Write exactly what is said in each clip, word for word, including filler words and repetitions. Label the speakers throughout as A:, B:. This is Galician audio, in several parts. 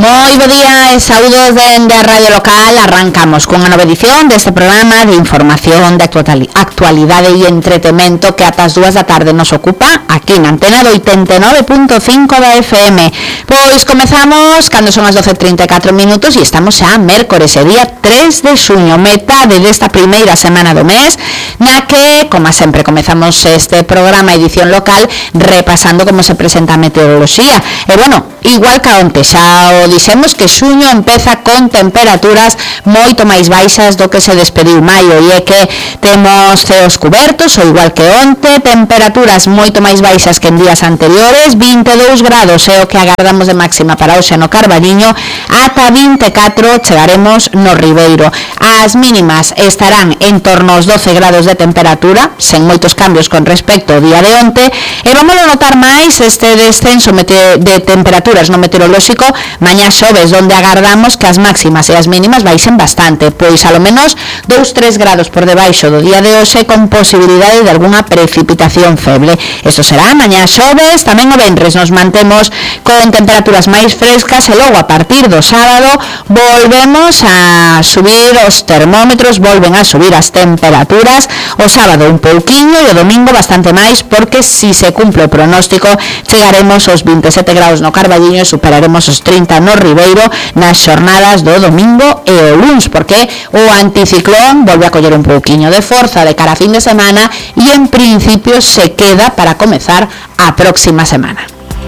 A: Moi bo día e saúdos dende a Radio Local. Arrancamos cunha nova edición deste programa de información, de actualidade e entretemento que ata as dúas da tarde nos ocupa aquí na antena do oitenta e nove punto cinco da F M. Pois comezamos cando son as doce e trinta e catro minutos e estamos xa mércores, e día tres de xuño, metade desta primeira semana do mes, na que, como sempre, comezamos este programa edición local repasando como se presenta a meteoroloxía. E bueno, igual que onte, xa o dixemos que xuño empeza con temperaturas moito máis baixas do que se despediu maio, e é que temos ceos cubertos, ou igual que onte, temperaturas moito máis baixas que en días anteriores, vinte e dous grados é o que agardamos de máxima para hoxe no Carballiño, ata vinte e catro chegaremos no Ribeiro. As mínimas estarán en torno aos doce grados de temperatura, sen moitos cambios con respecto ao día de onte, e vamos a notar máis este descenso de temperaturas no meteorolóxico mañá xoves, onde agardamos que as máximas e as mínimas baixen bastante, pois alo menos dous a tres grados por debaixo do día de hoxe, con posibilidade de algunha precipitación feble. Eso será mañá xoves. Tamén o venres nos mantemos con temperaturas máis frescas e logo a partir do sábado volvemos a subir os termómetros, volven a subir as temperaturas, o sábado un pouquiño e o domingo bastante máis, porque si se cumple o pronóstico chegaremos aos vinte e sete grados no Carballiño e superaremos os trinta no Ribeiro nas xornadas do domingo e o luns, porque o anticiclón volve a coller un pouquiño de forza de cara a fin de semana e en principio se queda para comezar a próxima semana.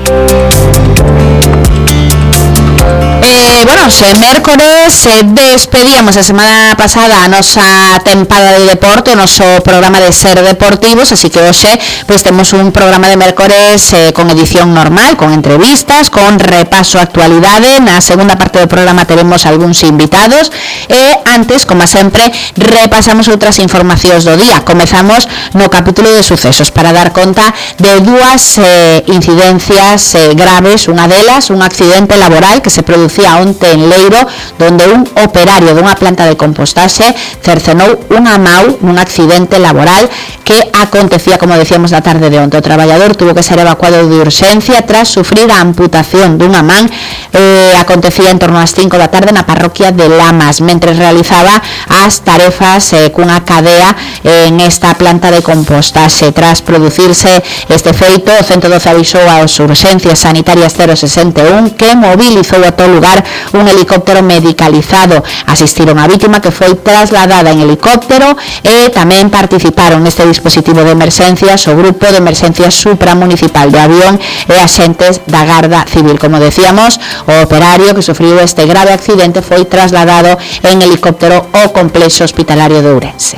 A: Eh, bueno, se mércores se despedíamos a semana pasada a nosa tempada de deporte, o noso programa de Ser Deportivos, así que hoxe pues, temos un programa de mércores eh, con edición normal, con entrevistas, con repaso a actualidade. Na segunda parte do programa teremos algúns invitados e antes, como sempre, repasamos outras informacións do día. Comezamos no capítulo de sucesos para dar conta de dúas eh, incidencias eh, graves, unha delas, un accidente laboral que se produce onte en Leiro, donde un operario dunha planta de compostaxe cercenou unha mau nun accidente laboral que acontecía, como decíamos, na tarde de onte. O traballador tuvo que ser evacuado de urxencia tras sufrir a amputación dunha man. Eh, acontecía en torno ás cinco da tarde na parroquia de Lamas, mentres realizaba as tarefas eh, cunha cadea eh, en esta planta de compostaxe. Tras producirse este feito, o centro doce avisou aos urxencias sanitarias cero sesenta e un, que mobilizou a todo lugar un helicóptero medicalizado. Asistiron a vítima, que foi trasladada en helicóptero, e tamén participaron neste dispositivo de emerxencias o grupo de emerxencias supramunicipal de Avión e axentes da Garda Civil. Como decíamos, o operario que sufriu este grave accidente foi trasladado en helicóptero ao complexo hospitalario de Ourense.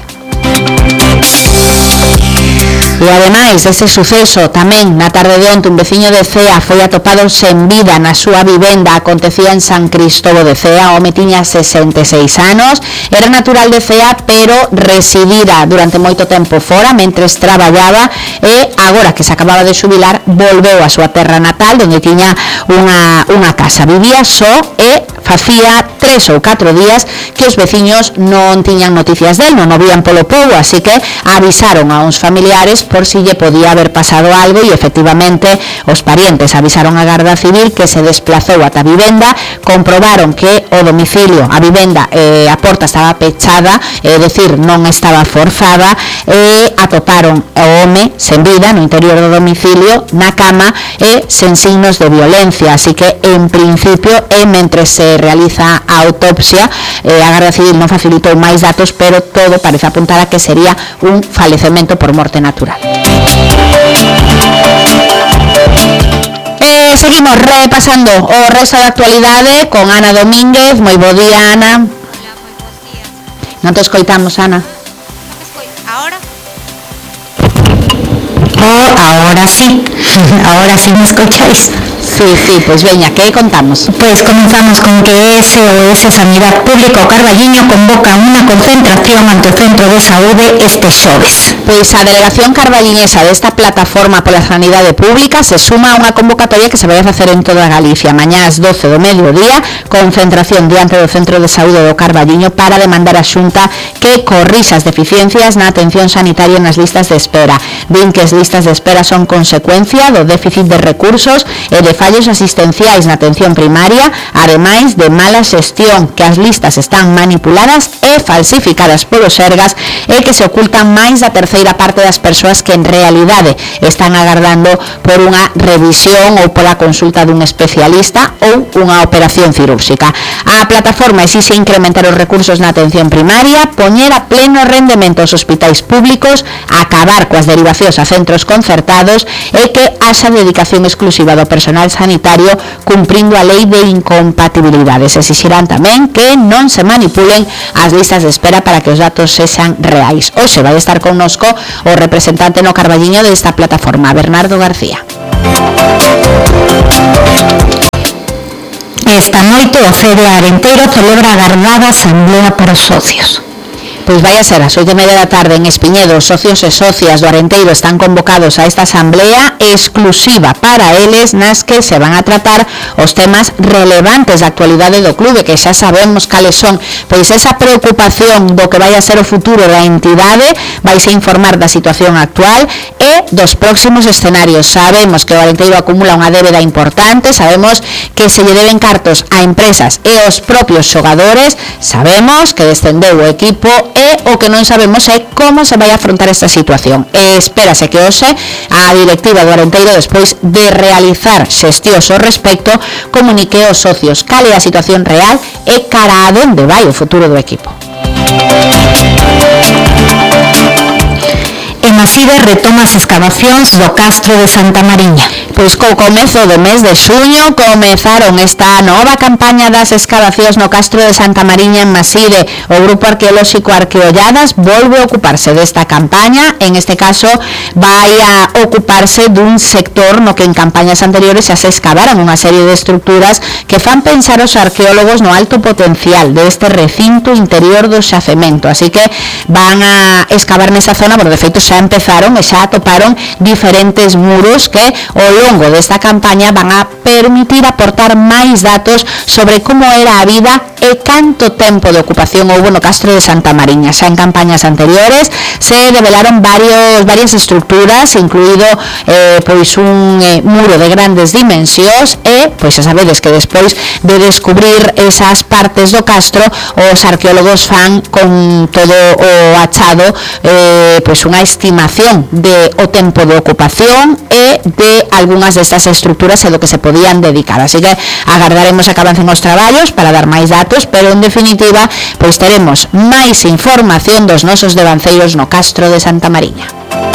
A: E ademais deste suceso, tamén na tarde de onte un veciño de Cea foi atopado sen vida na súa vivenda. Acontecía en San Cristóbal de Cea. O home tiña sesenta e seis anos, era natural de Cea, pero residira durante moito tempo fora mentres traballaba, e agora que se acababa de xubilar volveu á súa terra natal, onde tiña unha, unha casa. Vivía só e facía tres ou catro días que os veciños non tiñan noticias del, non o vían polo pobo, así que avisaron a uns familiares por si lle podía haber pasado algo, e efectivamente os parientes avisaron a Garda Civil, que se desplazou ata a vivenda, comprobaron que o domicilio, a vivenda, eh, a porta estaba pechada, é dicir, non estaba forzada, e atoparon o home sen vida no interior do domicilio, na cama e sen signos de violencia. Así que en principio, e mentre se realiza a autopsia, eh, a Garda Civil non facilitou máis datos, pero todo parece apuntar a que sería un falecemento por morte natural. Eh, seguimos repasando o resto da actualidade con Ana Domínguez. Moi bo día, Ana.
B: Hola, moi bons días.
A: Non te escoitamos, Ana.
B: Non me escoito. Ahora?
A: Oh, ahora sí. Ahora sí me escucháis. Sí, sí, pois pues veña, que contamos?
C: Pois pues comenzamos con que S O S Sanidade Pública o Carballiño convoca unha concentración ante o Centro de Saúde este xoves.
A: Pois a delegación carballiñesa desta plataforma pola sanidade pública se suma a unha convocatoria que se vai a facer en toda Galicia. Mañá ás doce do mediodía, concentración diante do Centro de Saúde do Carballiño para demandar a Xunta que corrixa as deficiencias na atención sanitaria nas listas de espera. Din que as listas de espera son consecuencia do déficit de recursos e de fallos asistenciais na atención primaria, ademais de mala xestión, que as listas están manipuladas e falsificadas polos Sergas e que se ocultan máis da terceira parte das persoas que en realidade están agardando por unha revisión ou pola consulta dun especialista ou unha operación cirúrxica. A plataforma exixe incrementar os recursos na atención primaria, poñer a pleno rendemento os hospitais públicos, acabar coas derivacións a centros concertados e que haxa dedicación exclusiva do personal sanitario cumprindo a lei de incompatibilidades. Exixirán tamén que non se manipulen as listas de espera para que os datos sexan reais. Hoxe vai estar connosco o representante no Carballiño desta plataforma, Bernardo García.
C: Esta noite o C D Arenteiro celebra a agardada asamblea para os socios.
A: Pois vai a ser as oito e media da tarde en Espiñedo. Os socios e socias do Arenteiro están convocados a esta asamblea exclusiva para eles, nas que se van a tratar os temas relevantes da actualidade do clube, que xa sabemos cales son. Pois esa preocupación do que vai a ser o futuro da entidade, vais a informar da situación actual e dos próximos escenarios. Sabemos que o Arenteiro acumula unha débeda importante, sabemos que se lle deben cartos a empresas e aos propios xogadores, sabemos que descendeu o equipo e o que non sabemos é como se vai a afrontar esta situación. E espérase que hoxe a directiva do Arenteiro, despois de realizar xestións ao respecto, comunique aos socios cal é a situación real e cara a onde vai o futuro do equipo.
C: En Maside retoma as escavacións do Castro de Santa Mariña.
A: Pois co comezo do mes de xuño comezaron esta nova campaña das escavacións no Castro de Santa Mariña en Maside. O Grupo Arqueolóxico Arqueolladas volve a ocuparse desta campaña. En este caso vai a ocuparse dun sector no que en campañas anteriores xa se escavaron unha serie de estructuras que fan pensar os arqueólogos no alto potencial deste recinto interior do xacemento. Así que van a excavar nesa zona, pero de feito xa empezaron e xa atoparon diferentes muros que ao longo desta campaña van a permitir aportar máis datos sobre como era a vida e canto tempo de ocupación houve no Castro de Santa Mariña. Xa en campañas anteriores se develaron varios, varias estructuras, incluído eh, pois un eh, muro de grandes dimensións e, pois xa sabedes que despois de descubrir esas partes do Castro, os arqueólogos fan con todo o achado eh, pois unha estimación de o tempo de ocupación e de algunhas destas estructuras e do que se podían dedicar. Así que agardaremos a que avancen os traballos para dar máis datos, pero en definitiva pois teremos máis información dos nosos devanceiros no Castro de Santa Mariña.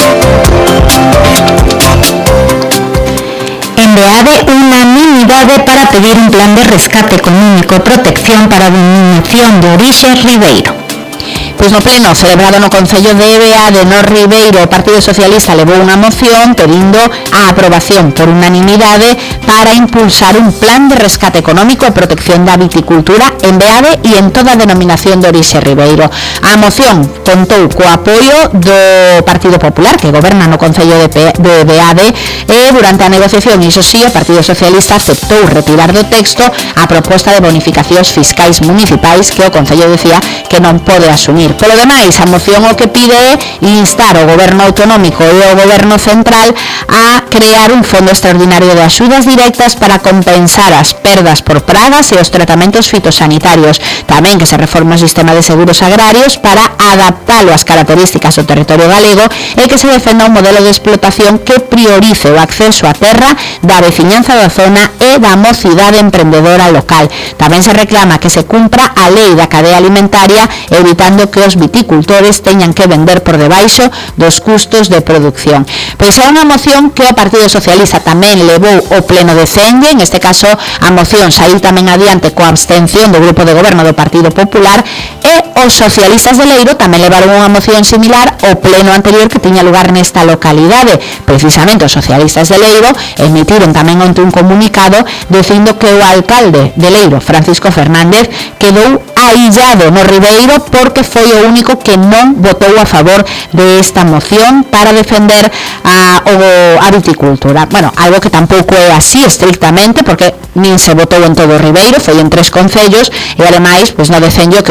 C: En Beade, unanimidade para pedir un plan de rescate económico e protección para a denominación de orixe Ribeiro.
A: Pois no pleno celebrado no Concello de Beade no Ribeiro, o Partido Socialista levou unha moción pedindo a aprobación por unanimidade para impulsar un plan de rescate económico e protección da viticultura en Beade e en toda a denominación de orixe Ribeiro. A moción contou co apoio do Partido Popular, que goberna no Concello de Beade, e durante a negociación, iso sí, o Partido Socialista aceptou retirar do texto a proposta de bonificacións fiscais municipais que o Concello decía que non pode asumir. Polo demais, a moción o que pide é instar o Goberno Autonómico e o Goberno Central a crear un fondo extraordinario de axudas directas para compensar as perdas por pragas e os tratamentos fitosanitarios. Tamén que se reforme o sistema de seguros agrarios para adaptalo ás características do territorio galego e que se defenda un modelo de explotación que priorice o acceso á terra da veciñanza da zona e da mocidade emprendedora local. Tamén se reclama que se cumpra a lei da cadea alimentaria, evitando que os viticultores teñan que vender por debaixo dos custos de producción. Pois é unha moción que o Partido Socialista tamén levou o pleno de Cende. En este caso a moción saiu tamén adiante coa abstención do grupo de goberno do Partido Popular, e os socialistas de Leiro tamén levaron unha moción similar ao pleno anterior que tiña lugar nesta localidade. Precisamente os socialistas de Leiro emitiron tamén onte un comunicado dicindo que o alcalde de Leiro, Francisco Fernández, quedou aillado no Ribeiro porque foi o único que non votou a favor de esta moción para defender a, o, a viticultura. Bueno, algo que tampouco é así estrictamente, porque nin se votou en todo o Ribeiro, foi en tres concellos, e ademais, pois no decendio que houve foi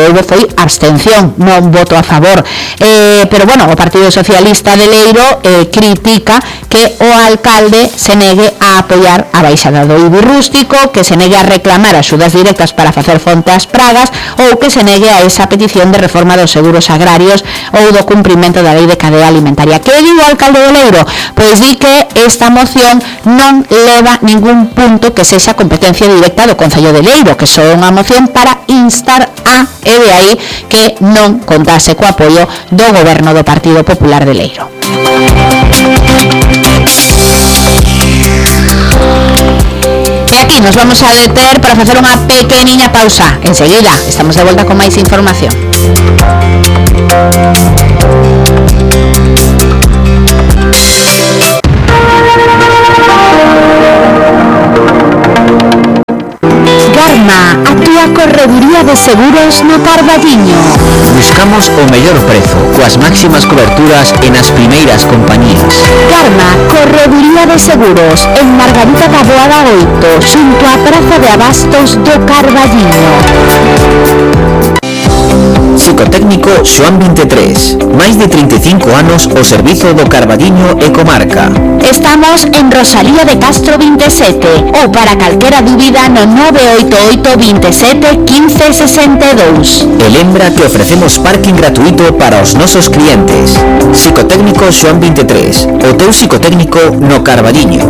A: abstención, non voto a favor. Eh, pero bueno, o Partido Socialista de Leiro eh, critica que o alcalde se negue a apoiar a baixada do I B I rústico, que se negue a reclamar axudas directas para facer fronte ás pragas ou que se negue a esa petición de reforma dos seguros agrarios ou do cumprimento da lei de cadea alimentaria. Que digo o alcalde de Leiro? Pois di que esta moción non leva ningún punto que sexa competencia directa do Concello de Leiro, que só unha moción para instar a, e de aí que non contase co apoio do goberno do Partido Popular de Leiro. E aquí nos vamos a deter para facer unha pequeniña pausa. Enseguida estamos de volta con máis información. Garma, a túa correduría de seguros no Carballiño.
D: Buscamos o mellor prezo, coas máximas coberturas e nas primeiras compañías.
A: Garma, correduría de seguros, en Margarita da Boada oito, xunto á Praza de Abastos do Carballiño.
D: Psicotécnico Xoán vinte e tres, máis de trinta e cinco anos ao servizo do Carballiño e comarca.
A: Estamos en Rosalía de Castro vinte e sete ou para calquera dúbida no nove oito oito, veintisiete, quince, sesenta e dous.
D: E lembra que ofrecemos parking gratuito para os nosos clientes. Psicotécnico Xoán vinte e tres, o teu psicotécnico no Carballiño.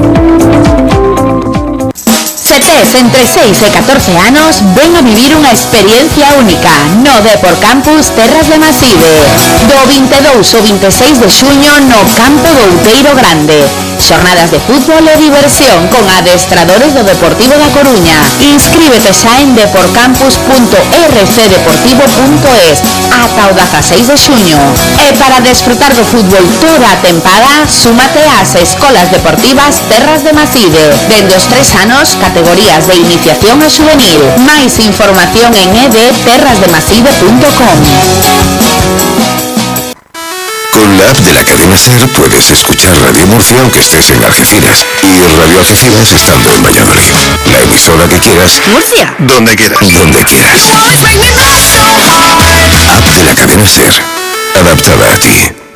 A: Se tes entre seis e catorce anos, ven a vivir unha experiencia única no Depor Campus Terras de Maside, do vinte e dous ao vinte e seis de xuño no Campo do Outeiro Grande. Xornadas de fútbol e diversión con adestradores do Deportivo da Coruña. Inscríbete xa en deporcampus punto r c deportivo punto es ata o dezaseis de xuño. E para desfrutar do fútbol toda a tempada, súmate ás Escolas Deportivas Terras de Maside. Dende os tres anos, categorías de iniciación a juvenil. Máis información en e d terras de maside punto com.
E: Con la app de la cadena SER puedes escuchar Radio Murcia aunque estés en Algeciras y Radio Algeciras estando en Valladolid. La emisora que quieras.
A: Murcia.
E: Donde quieras. Donde quieras. App de la cadena SER. Adaptada a ti.